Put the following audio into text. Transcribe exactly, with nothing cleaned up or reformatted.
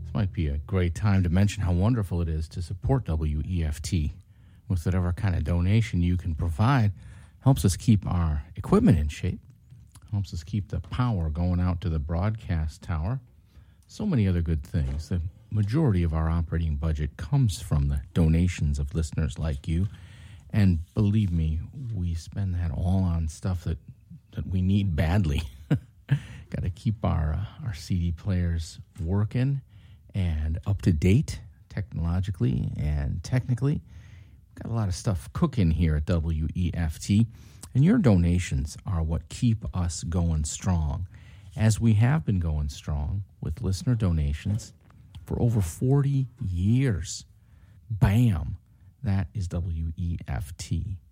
This might be a great time to mention how wonderful it is to support W E F T with whatever kind of donation you can provide. Helps us keep our equipment in shape, helps us keep the power going out to the broadcast tower. So many other good things. The majority of our operating budget comes from the donations of listeners like you. And believe me, we spend that all on stuff that, that we need badly. Got to keep our uh, our C D players working and up to date technologically and technically. Got a lot of stuff cooking here at W E F T, and your donations are what keep us going strong, as we have been going strong with listener donations for over forty years. Bam! That is W E F T.